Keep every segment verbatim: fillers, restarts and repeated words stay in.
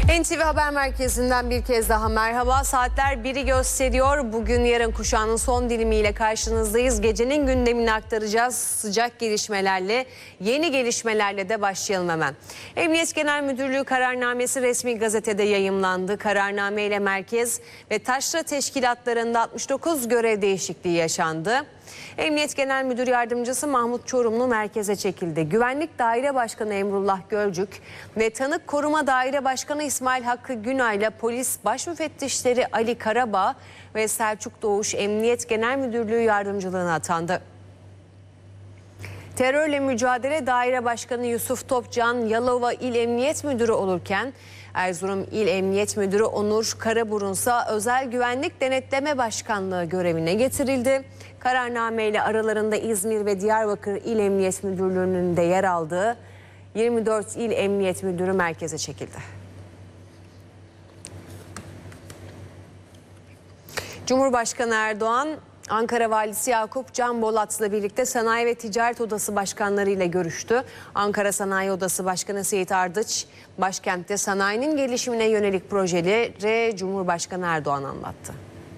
N T V Haber Merkezi'nden bir kez daha merhaba. Saatler biri gösteriyor. Bugün yarın kuşağının son dilimiyle karşınızdayız. Gecenin gündemini aktaracağız. Sıcak gelişmelerle, yeni gelişmelerle de başlayalım hemen. Emniyet Genel Müdürlüğü kararnamesi resmi gazetede yayımlandı. Kararname ile merkez ve taşra teşkilatlarında altmış dokuz görev değişikliği yaşandı. Emniyet Genel Müdür Yardımcısı Mahmut Çorumlu merkeze çekildi. Güvenlik Daire Başkanı Emrullah Gölcük ve Tanık Koruma Daire Başkanı İsmail Hakkı Günay'la Polis Baş Müfettişleri Ali Karabağ ve Selçuk Doğuş Emniyet Genel Müdürlüğü yardımcılığına atandı. Terörle Mücadele Daire Başkanı Yusuf Topcan Yalova İl Emniyet Müdürü olurken Erzurum İl Emniyet Müdürü Onur Karaburun ise Özel Güvenlik Denetleme Başkanlığı görevine getirildi. Kararname ile aralarında İzmir ve Diyarbakır İl Emniyet Müdürlüğü'nün de yer aldığı yirmi dört İl Emniyet Müdürü merkeze çekildi. Cumhurbaşkanı Erdoğan, Ankara Valisi Yakup Can Bolat'la birlikte Sanayi ve Ticaret Odası Başkanları ile görüştü. Ankara Sanayi Odası Başkanı Seyit Ardıç, başkentte sanayinin gelişimine yönelik projeleri Cumhurbaşkanı Erdoğan anlattı.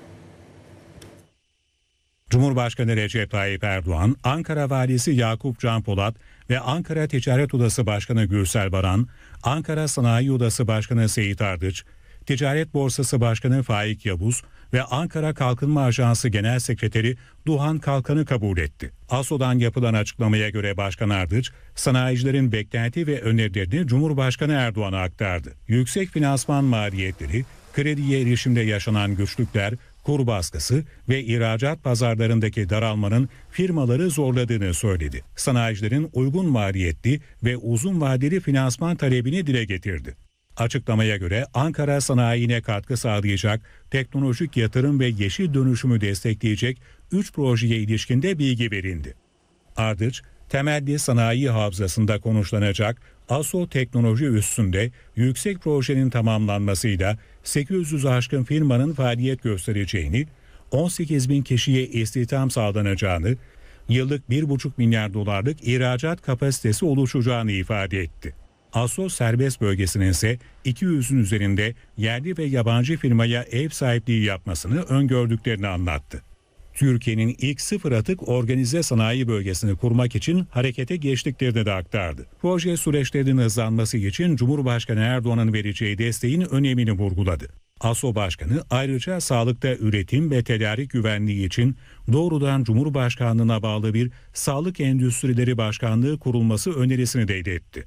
Cumhurbaşkanı Recep Tayyip Erdoğan, Ankara Valisi Yakup Can Polat ve Ankara Ticaret Odası Başkanı Gürsel Baran, Ankara Sanayi Odası Başkanı Seyit Ardıç, Ticaret Borsası Başkanı Faik Yavuz ve Ankara Kalkınma Ajansı Genel Sekreteri Duhan Kalkan'ı kabul etti. A S O'dan yapılan açıklamaya göre Başkan Ardıç, sanayicilerin beklenti ve önerilerini Cumhurbaşkanı Erdoğan'a aktardı. Yüksek finansman maliyetleri, krediye erişimde yaşanan güçlükler, kur baskısı ve ihracat pazarlarındaki daralmanın firmaları zorladığını söyledi. Sanayicilerin uygun maliyetli ve uzun vadeli finansman talebini dile getirdi. Açıklamaya göre Ankara sanayine katkı sağlayacak, teknolojik yatırım ve yeşil dönüşümü destekleyecek üç projeye ilişkin de bilgi verildi. Ardıç, temelli sanayi havzasında konuşlanacak A S O teknoloji üssünde yüksek projenin tamamlanmasıyla sekiz yüz aşkın firmanın faaliyet göstereceğini, on sekiz bin kişiye istihdam sağlanacağını, yıllık bir buçuk milyar dolarlık ihracat kapasitesi oluşacağını ifade etti. A S O serbest bölgesinin ise iki yüzün üzerinde yerli ve yabancı firmaya ev sahipliği yapmasını öngördüklerini anlattı. Türkiye'nin ilk sıfır atık organize sanayi bölgesini kurmak için harekete geçtiklerini de aktardı. Proje süreçlerinin hızlanması için Cumhurbaşkanı Erdoğan'ın vereceği desteğin önemini vurguladı. A S O Başkanı ayrıca sağlıkta üretim ve tedarik güvenliği için doğrudan Cumhurbaşkanlığına bağlı bir Sağlık Endüstrileri Başkanlığı kurulması önerisini de iletti.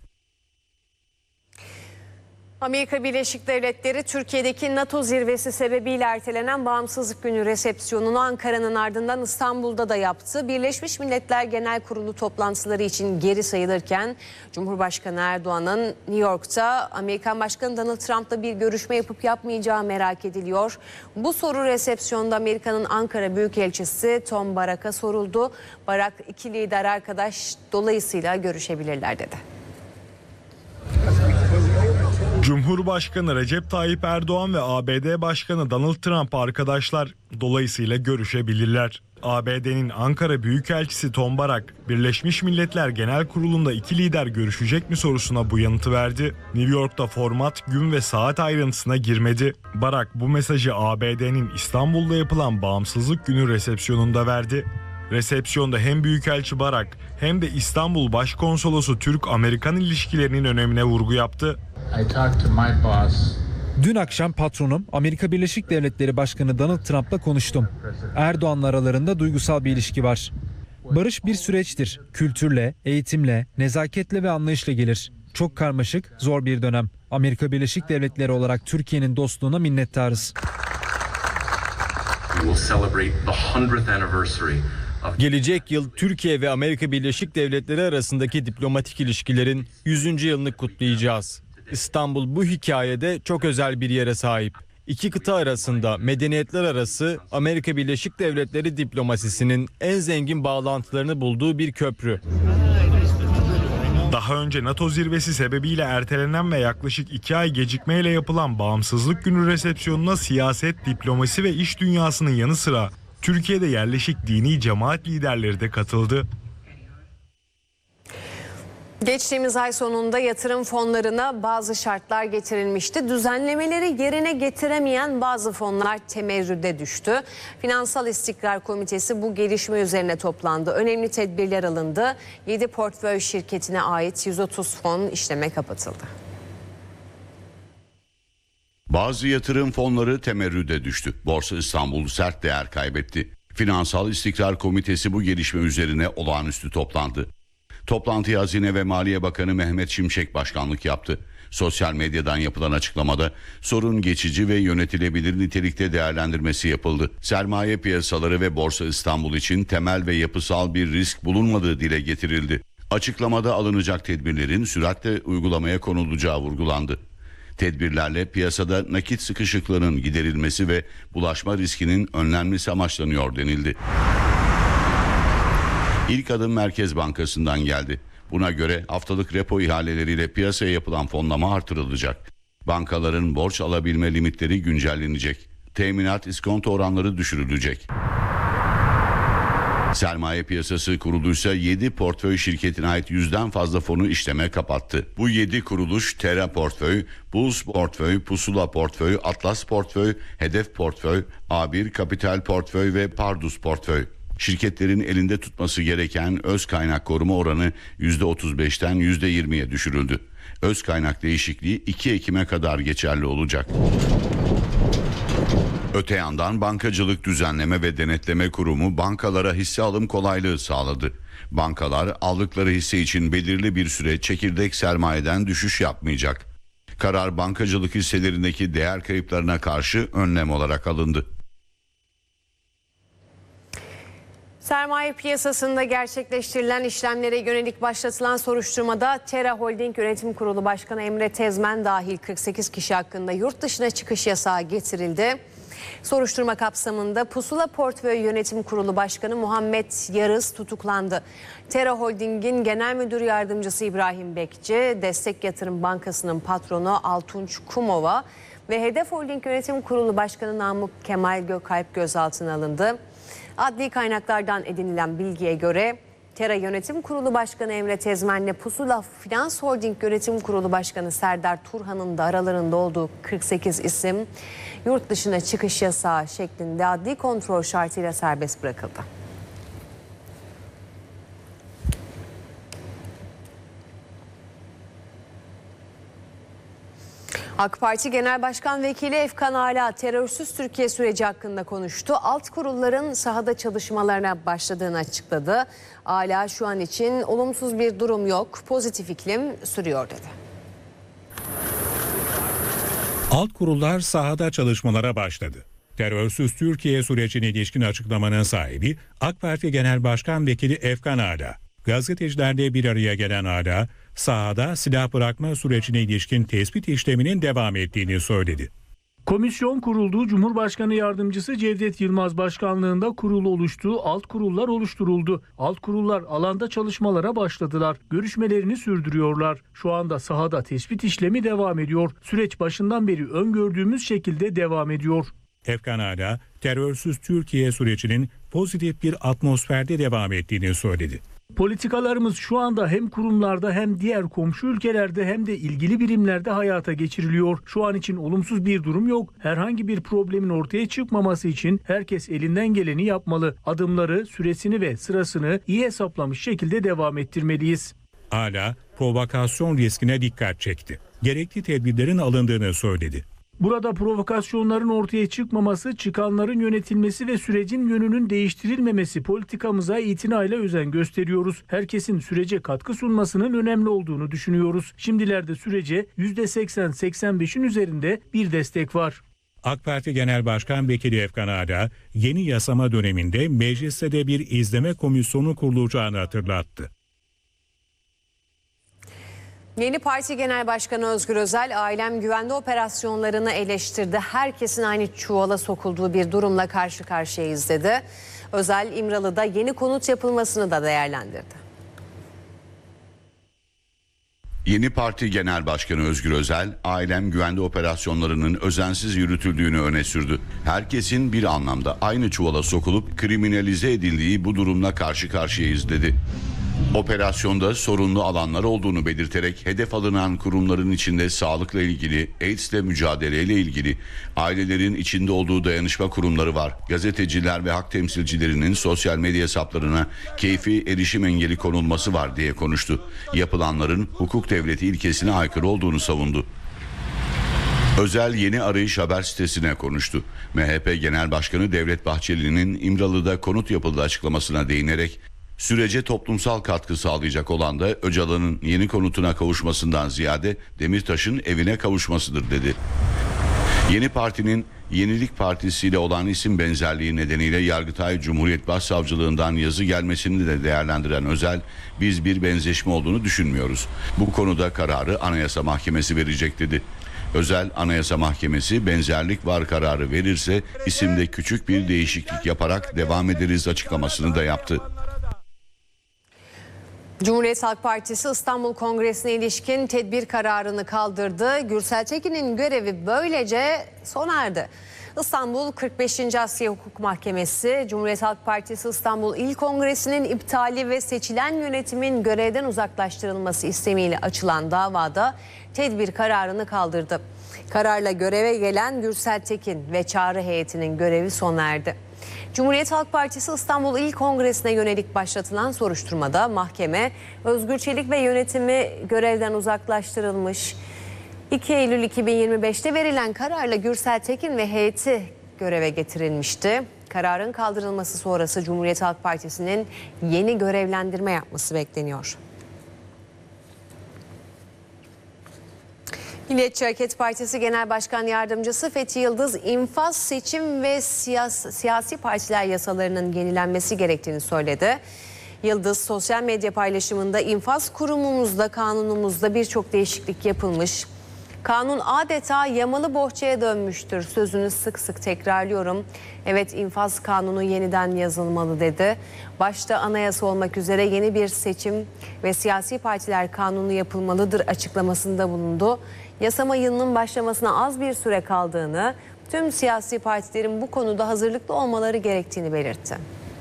Amerika Birleşik Devletleri Türkiye'deki NATO zirvesi sebebiyle ertelenen Bağımsızlık Günü resepsiyonunu Ankara'nın ardından İstanbul'da da yaptı. Birleşmiş Milletler Genel Kurulu toplantıları için geri sayılırken Cumhurbaşkanı Erdoğan'ın New York'ta Amerikan Başkanı Donald Trump'la bir görüşme yapıp yapmayacağı merak ediliyor. Bu soru resepsiyonda Amerika'nın Ankara Büyükelçisi Tom Barak'a soruldu. Barak iki lider arkadaş dolayısıyla görüşebilirler dedi. Cumhurbaşkanı Recep Tayyip Erdoğan ve A B D Başkanı Donald Trump arkadaşlar, dolayısıyla görüşebilirler. A B D'nin Ankara Büyükelçisi Tom Barak, Birleşmiş Milletler Genel Kurulu'nda iki lider görüşecek mi sorusuna bu yanıtı verdi. New York'ta format, gün ve saat ayrıntısına girmedi. Barak bu mesajı A B D'nin İstanbul'da yapılan Bağımsızlık Günü resepsiyonunda verdi. Resepsiyonda hem Büyükelçi Barak hem de İstanbul Başkonsolosu Türk-Amerikan ilişkilerinin önemine vurgu yaptı. Dün akşam patronum Amerika Birleşik Devletleri Başkanı Donald Trump'la konuştum. Erdoğan'la aralarında duygusal bir ilişki var. Barış bir süreçtir. Kültürle, eğitimle, nezaketle ve anlayışla gelir. Çok karmaşık, zor bir dönem. Amerika Birleşik Devletleri olarak Türkiye'nin dostluğuna minnettarız. Gelecek yıl Türkiye ve Amerika Birleşik Devletleri arasındaki diplomatik ilişkilerin yüzüncü yılını kutlayacağız. İstanbul bu hikayede çok özel bir yere sahip. İki kıta arasında medeniyetler arası Amerika Birleşik Devletleri diplomasisinin en zengin bağlantılarını bulduğu bir köprü. Daha önce NATO zirvesi sebebiyle ertelenen ve yaklaşık iki ay gecikmeyle yapılan Bağımsızlık Günü resepsiyonuna siyaset, diplomasi ve iş dünyasının yanı sıra Türkiye'de yerleşik dini cemaat liderleri de katıldı. Geçtiğimiz ay sonunda yatırım fonlarına bazı şartlar getirilmişti. Düzenlemeleri yerine getiremeyen bazı fonlar temerrüde düştü. Finansal İstikrar Komitesi bu gelişme üzerine toplandı. Önemli tedbirler alındı. yedi portföy şirketine ait yüz otuz fon işleme kapatıldı. Bazı yatırım fonları temerrüde düştü. Borsa İstanbul sert değer kaybetti. Finansal İstikrar Komitesi bu gelişme üzerine olağanüstü toplandı. Toplantıya Hazine ve Maliye Bakanı Mehmet Şimşek başkanlık yaptı. Sosyal medyadan yapılan açıklamada sorun geçici ve yönetilebilir nitelikte değerlendirmesi yapıldı. Sermaye piyasaları ve Borsa İstanbul için temel ve yapısal bir risk bulunmadığı dile getirildi. Açıklamada alınacak tedbirlerin süratle uygulamaya konulacağı vurgulandı. Tedbirlerle piyasada nakit sıkışıklığının giderilmesi ve bulaşma riskinin önlenmesi amaçlanıyor denildi. İlk adım Merkez Bankası'ndan geldi. Buna göre haftalık repo ihaleleriyle piyasaya yapılan fonlama artırılacak. Bankaların borç alabilme limitleri güncellenecek. Teminat iskonto oranları düşürülecek. Sermaye piyasası kuruluysa yedi portföy şirketine ait yüzden fazla fonu işleme kapattı. Bu yedi kuruluş Terra Portföy, Bulls Portföy, Pusula Portföy, Atlas Portföy, Hedef Portföy, A bir Kapital Portföy ve Pardus Portföy. Şirketlerin elinde tutması gereken öz kaynak koruma oranı yüzde otuz beşten yüzde yirmiye düşürüldü. Öz kaynak değişikliği iki Ekim'e kadar geçerli olacak. Öte yandan Bankacılık Düzenleme ve Denetleme Kurumu bankalara hisse alım kolaylığı sağladı. Bankalar aldıkları hisse için belirli bir süre çekirdek sermayeden düşüş yapmayacak. Karar bankacılık hisselerindeki değer kayıplarına karşı önlem olarak alındı. Sermaye piyasasında gerçekleştirilen işlemlere yönelik başlatılan soruşturmada Terra Holding Yönetim Kurulu Başkanı Emre Tezmen dahil kırk sekiz kişi hakkında yurt dışına çıkış yasağı getirildi. Soruşturma kapsamında Pusula Portföy Yönetim Kurulu Başkanı Muhammed Yarız tutuklandı. Terra Holding'in Genel Müdür Yardımcısı İbrahim Bekçi, Destek Yatırım Bankası'nın patronu Altunç Kumova ve Hedef Holding Yönetim Kurulu Başkanı Namık Kemal Gökalp gözaltına alındı. Adli kaynaklardan edinilen bilgiye göre Terra Yönetim Kurulu Başkanı Emre Tezmen'le Pusula Finans Holding Yönetim Kurulu Başkanı Serdar Turhan'ın da aralarında olduğu kırk sekiz isim yurt dışına çıkış yasağı şeklinde adli kontrol şartıyla serbest bırakıldı. AK Parti Genel Başkan Vekili Efkan Ala terörsüz Türkiye süreci hakkında konuştu. Alt kurulların sahada çalışmalarına başladığını açıkladı. Ala şu an için olumsuz bir durum yok, pozitif iklim sürüyor dedi. Alt kurullar sahada çalışmalara başladı. Terörsüz Türkiye sürecine ilişkin açıklamanın sahibi AK Parti Genel Başkan Vekili Efkan Ala. Gazetecilerle bir araya gelen Ala, sahada silah bırakma sürecine ilişkin tespit işleminin devam ettiğini söyledi. Komisyon kuruldu. Cumhurbaşkanı Yardımcısı Cevdet Yılmaz başkanlığında kurulu oluştu. Alt kurullar oluşturuldu. Alt kurullar alanda çalışmalara başladılar. Görüşmelerini sürdürüyorlar. Şu anda sahada tespit işlemi devam ediyor. Süreç başından beri öngördüğümüz şekilde devam ediyor. Efkan Ala, terörsüz Türkiye sürecinin pozitif bir atmosferde devam ettiğini söyledi. Politikalarımız şu anda hem kurumlarda hem diğer komşu ülkelerde hem de ilgili birimlerde hayata geçiriliyor. Şu an için olumsuz bir durum yok. Herhangi bir problemin ortaya çıkmaması için herkes elinden geleni yapmalı. Adımları, süresini ve sırasını iyi hesaplamış şekilde devam ettirmeliyiz. Ala, provokasyon riskine dikkat çekti. Gerekli tedbirlerin alındığını söyledi. Burada provokasyonların ortaya çıkmaması, çıkanların yönetilmesi ve sürecin yönünün değiştirilmemesi politikamıza itinayla özen gösteriyoruz. Herkesin sürece katkı sunmasının önemli olduğunu düşünüyoruz. Şimdilerde sürece yüzde seksen seksen beşin üzerinde bir destek var. AK Parti Genel Başkan Vekili Efkan Ala, yeni yasama döneminde mecliste de bir izleme komisyonu kurulacağını hatırlattı. Yeni Parti Genel Başkanı Özgür Özel, ailem güvende operasyonlarını eleştirdi. Herkesin aynı çuvala sokulduğu bir durumla karşı karşıyayız dedi. Özel, İmralı'da yeni konut yapılmasını da değerlendirdi. Yeni Parti Genel Başkanı Özgür Özel, ailem güvende operasyonlarının özensiz yürütüldüğünü öne sürdü. Herkesin bir anlamda aynı çuvala sokulup kriminalize edildiği bu durumla karşı karşıyayız dedi. Operasyonda sorunlu alanlar olduğunu belirterek hedef alınan kurumların içinde sağlıkla ilgili, AIDS'le mücadeleyle ilgili, ailelerin içinde olduğu dayanışma kurumları var. Gazeteciler ve hak temsilcilerinin sosyal medya hesaplarına keyfi erişim engeli konulması var diye konuştu. Yapılanların hukuk devleti ilkesine aykırı olduğunu savundu. Özel Yeni Arayış haber sitesine konuştu. M H P Genel Başkanı Devlet Bahçeli'nin İmralı'da konut yapıldı açıklamasına değinerek sürece toplumsal katkı sağlayacak olan da Öcalan'ın yeni konutuna kavuşmasından ziyade Demirtaş'ın evine kavuşmasıdır dedi. Yeni partinin Yenilik Partisi ile olan isim benzerliği nedeniyle Yargıtay Cumhuriyet Başsavcılığından yazı gelmesini de değerlendiren Özel, biz bir benzeşme olduğunu düşünmüyoruz. Bu konuda kararı Anayasa Mahkemesi verecek dedi. Özel, Anayasa Mahkemesi benzerlik var kararı verirse isimde küçük bir değişiklik yaparak devam ederiz açıklamasını da yaptı. Cumhuriyet Halk Partisi İstanbul Kongresi'ne ilişkin tedbir kararını kaldırdı. Gürsel Tekin'in görevi böylece sona erdi. İstanbul kırk beşinci Asya Hukuk Mahkemesi, Cumhuriyet Halk Partisi İstanbul İl Kongresi'nin iptali ve seçilen yönetimin görevden uzaklaştırılması istemiyle açılan davada tedbir kararını kaldırdı. Kararla göreve gelen Gürsel Tekin ve çağrı heyetinin görevi sona erdi. Cumhuriyet Halk Partisi İstanbul İl Kongresi'ne yönelik başlatılan soruşturmada mahkeme Özgür Çelik ve yönetimi görevden uzaklaştırılmış. iki Eylül iki bin yirmi beş'te verilen kararla Gürsel Tekin ve heyeti göreve getirilmişti. Kararın kaldırılması sonrası Cumhuriyet Halk Partisi'nin yeni görevlendirme yapması bekleniyor. Milliyetçi Hareket Partisi Genel Başkan Yardımcısı Fethi Yıldız, infaz, seçim ve siyasi, siyasi partiler yasalarının yenilenmesi gerektiğini söyledi. Yıldız sosyal medya paylaşımında infaz kurumumuzda, kanunumuzda birçok değişiklik yapılmış. Kanun adeta yamalı bohçaya dönmüştür. Sözünü sık sık tekrarlıyorum. Evet, infaz kanunu yeniden yazılmalı dedi. Başta anayasa olmak üzere yeni bir seçim ve siyasi partiler kanunu yapılmalıdır açıklamasında bulundu. Yasama yılının başlamasına az bir süre kaldığını, tüm siyasi partilerin bu konuda hazırlıklı olmaları gerektiğini belirtti.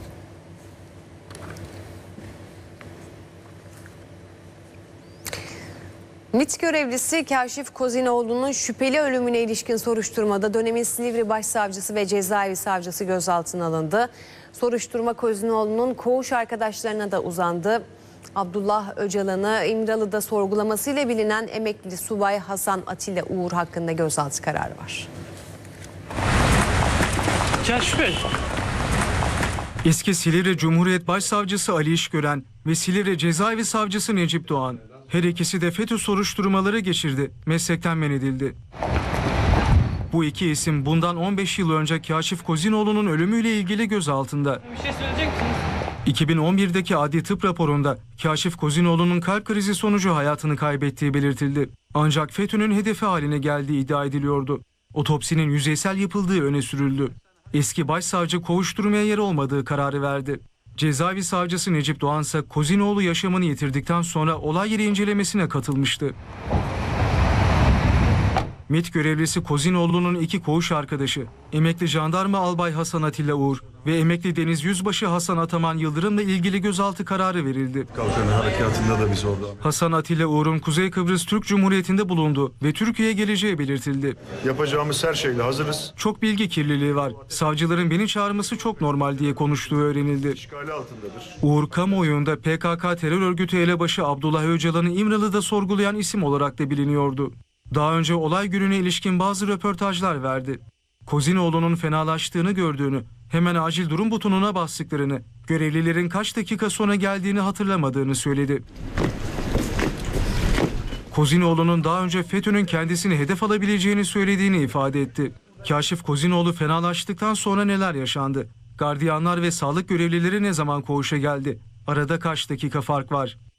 MİT görevlisi Kaşif Kozinoğlu'nun şüpheli ölümüne ilişkin soruşturmada dönemin Silivri Başsavcısı ve Cezaevi Savcısı gözaltına alındı. Soruşturma Kozinoğlu'nun koğuş arkadaşlarına da uzandı. Abdullah Öcalan'ı İmralı'da sorgulamasıyla bilinen emekli subay Hasan Atilla Uğur hakkında gözaltı kararı var. Kaşif Bey. Eski Silivri Cumhuriyet Başsavcısı Ali İşgören ve Silivri Cezaevi Savcısı Necip Doğan. Her ikisi de FETÖ soruşturmaları geçirdi, meslekten men edildi. Bu iki isim bundan on beş yıl önce Kaşif Kozinoğlu'nun ölümüyle ilgili gözaltında. Bir şey söyleyecek misiniz? iki bin on bir'deki adli tıp raporunda Kaşif Kozinoğlu'nun kalp krizi sonucu hayatını kaybettiği belirtildi. Ancak FETÖ'nün hedefi haline geldiği iddia ediliyordu. Otopsinin yüzeysel yapıldığı öne sürüldü. Eski başsavcı kovuşturmaya yer olmadığı kararı verdi. Cezaevi savcısı Necip Doğan ise Kozinoğlu yaşamını yitirdikten sonra olay yeri incelemesine katılmıştı. MİT görevlisi Kozinoğlu'nun iki koğuş arkadaşı, emekli jandarma albay Hasan Atilla Uğur ve emekli deniz yüzbaşı Hasan Ataman Yıldırım'la ilgili gözaltı kararı verildi. Kalkan harekatında da biz orada. Hasan Atilla Uğur'un Kuzey Kıbrıs Türk Cumhuriyeti'nde bulundu ve Türkiye'ye geleceği belirtildi. Yapacağımız her şeyle hazırız. Çok bilgi kirliliği var. Savcıların beni çağırması çok normal diye konuştuğu öğrenildi. İşgali altındadır. Uğur kamuoyunda P K K terör örgütü elebaşı Abdullah Öcalan'ı İmralı'da sorgulayan isim olarak da biliniyordu. Daha önce olay gününe ilişkin bazı röportajlar verdi. Kozinoğlu'nun fenalaştığını gördüğünü, hemen acil durum butonuna bastıklarını, görevlilerin kaç dakika sonra geldiğini hatırlamadığını söyledi. Kozinoğlu'nun daha önce FETÖ'nün kendisini hedef alabileceğini söylediğini ifade etti. Kaşif Kozinoğlu fenalaştıktan sonra neler yaşandı? Gardiyanlar ve sağlık görevlileri ne zaman koğuşa geldi? Arada kaç dakika fark var?